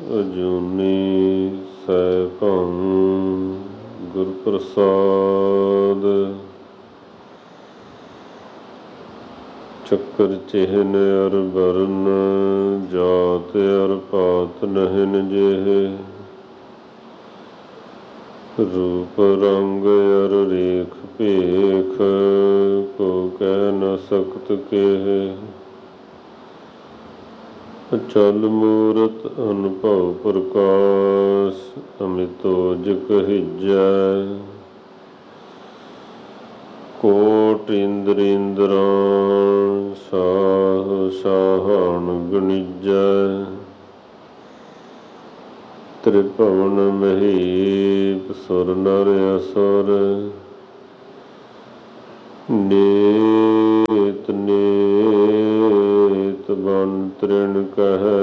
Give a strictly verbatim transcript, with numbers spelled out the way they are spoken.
ਅਜੂਨੀ ਸੈਭੰ ਗੁਰ ਪ੍ਰਸਾਦ। ਚੱਕਰ ਚਿਹਨ ਅਰ ਬਰਨ ਜਾਤਿ ਅਰ ਪਾਤ ਨਹਿਨ ਜਿਹੇ। ਰੂਪ ਰੰਗ ਅਰ ਰੇਖ ਭੇਖ ਕੋ ਕਹਿ ਨ ਸਕਤ ਕੇਹੇ। ਅਚਲ ਮੂਰਤ ਅਨੁਭਵ ਪ੍ਰਕਾਸ਼ ਅਮਿਤੋ ਜਿ ਕਹੀਜੈ। ਕੋਟਿ ਇੰਦਰ ਇੰਦਰਾਨ ਸਾਹ ਸਾਹਣ ਗਣਿਜੈ। ਤ੍ਰਿਭੁਵਨ ਮਹੀਪ ਸੁਰ ਨਰ ਅਸੁਰ ਨੇਤ ਨੇਤ ਬਨ ਤ੍ਰਿਣ ਕਹਿ।